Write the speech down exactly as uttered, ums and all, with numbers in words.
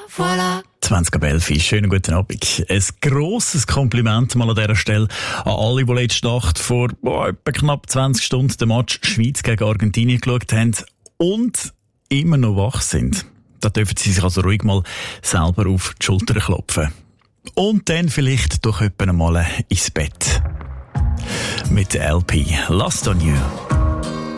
voilà. zwanzig ab elf, schönen guten Abend. Ein grosses Kompliment mal an dieser Stelle an alle, die letzte Nacht vor oh, etwa knapp zwanzig Stunden den Match Schweiz gegen Argentinien geschaut haben und immer noch wach sind. Da dürfen sie sich also ruhig mal selber auf die Schulter klopfen. Und dann vielleicht doch jemand mal ins Bett. Mit der L P Lost on You.